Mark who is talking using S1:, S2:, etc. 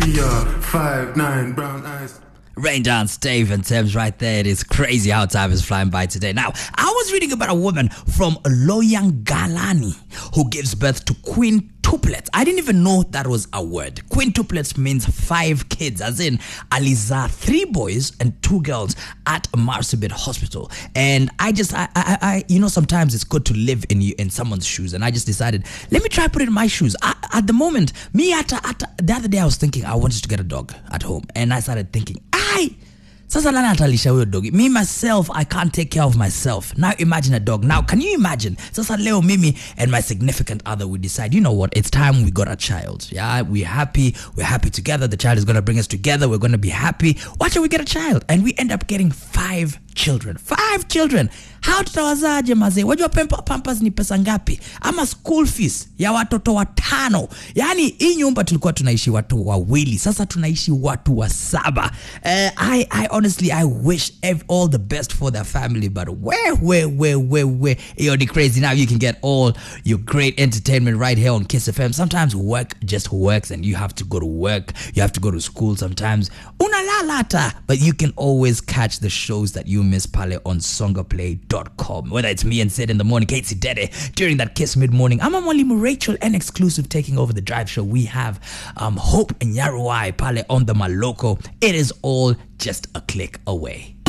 S1: Yeah, 5'9", brown eyes.
S2: Rain Dance, Dave and Thames right there. It is crazy how time is flying by today. Now, I was reading about a woman from Loyangalani who gives birth to quintuplets. I didn't even know that was a word. Quintuplets means 5 kids, as in Aliza, 3 boys and 2 girls at Marsabit Hospital. And I sometimes it's good to live in someone's shoes. And I just decided, let me try put it in my shoes. At the moment, the other day I was thinking I wanted to get a dog at home. And I started thinking, sasa nani atalisha huyo dog? Me myself, I can't take care of myself. Now imagine a dog. Now can you imagine? Sasa leo mimi and my significant other we decide, you know what? It's time we got a child. Yeah, we're happy together. The child is going to bring us together. We're going to be happy. Why don't we get a child? And we end up getting 5 children. 5 children. How tutawazaje mazee? Wajua pampers ni pesa ngapi? Ama school fees ya watoto 5. Yani hii nyumba tulikuwa tunaishi watu 2, sasa tunaishi watu 7. I honestly I wish all the best for their family, but where you're crazy. Now you can get all your great entertainment right here on Kiss FM. Sometimes work just works and you have to go to work, you have to go to school sometimes. Unalalata, but you can always catch the shows that you miss pale on songaplay.com. Whether it's me and Sid in the morning, Casey Dede during that Kiss mid-morning. I'm Mwalimu Rachel and exclusive taking over the drive show. We have Hope and Yaruai pale on the Maloko. It is all just a click away.